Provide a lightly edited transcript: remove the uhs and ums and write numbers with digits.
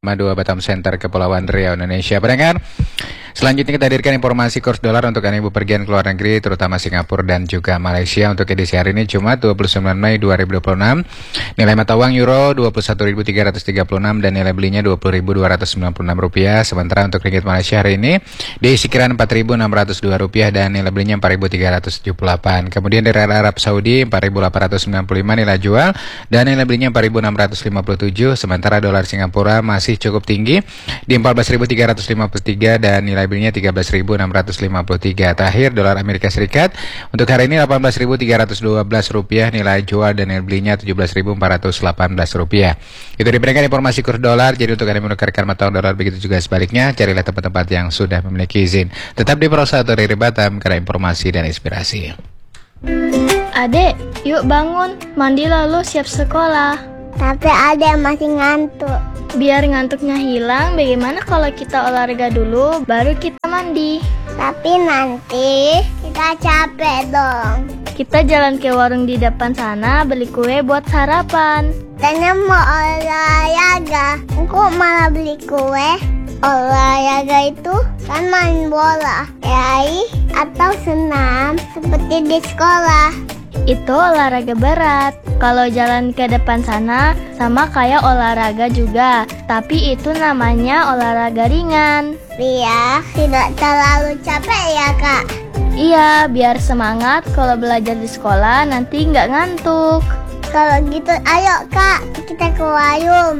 2 Batam Center, Kepulauan Riau, Indonesia. Pendengar, selanjutnya kita hadirkan informasi kurs dolar untuk Anda ibu pergian ke luar negeri, terutama Singapura dan juga Malaysia. Untuk edisi hari ini Jumat 29 Mei 2026. Nilai mata uang euro 21.336 dan nilai belinya Rp20.296. Sementara untuk ringgit Malaysia hari ini diisi kiran Rp4.602 dan nilai belinya Rp4.378. Kemudian dari Arab Saudi Rp4.895 nilai jual dan nilai belinya Rp4.657. Sementara dolar Singapura masih cukup tinggi di 14.353 dan nilai belinya 13.653. Terakhir dolar Amerika Serikat untuk hari ini Rp18.312 nilai jual dan nilai belinya Rp17.418. Itu diberikan informasi kurs dolar. Jadi untuk Anda menukarkan mata uang dolar, begitu juga sebaliknya, carilah tempat-tempat yang sudah memiliki izin. Tetap di Perusahaan Riri Batam karena informasi dan inspirasi. Adek, yuk bangun, mandi lalu siap sekolah. Tapi adek masih ngantuk. Biar ngantuknya hilang, bagaimana kalau kita olahraga dulu, baru kita mandi? Tapi nanti kita capek dong. Kita jalan ke warung di depan sana, beli kue buat sarapan. Tanya mau olahraga, kok malah beli kue? Olahraga itu kan main bola, atau senam seperti di sekolah. Itu olahraga berat. Kalau jalan ke depan sana sama kayak olahraga juga, tapi itu namanya olahraga ringan. Biar tidak terlalu capek ya kak. Iya, biar semangat kalau belajar di sekolah nanti nggak ngantuk. Kalau gitu ayo kak, kita ke warung.